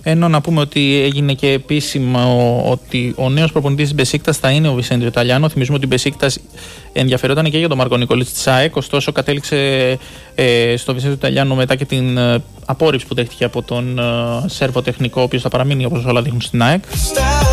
Ενώ να πούμε ότι έγινε και επίσημο ότι ο νέος προπονητής της Μπεσίκτας θα είναι ο Βισέντιο Ιταλιάνο. Θυμίζουμε ότι η Μπεσίκτας ενδιαφερόταν και για τον Μάρκο Νικολίτση της ΑΕΚ, ωστόσο κατέληξε στο Βισέντιο Ιταλιάνο μετά και την απόρριψη που δέχτηκε από τον Σέρβο τεχνικό, ο οποίος θα παραμείνει όπως όλα δείχνουν στην ΑΕΚ.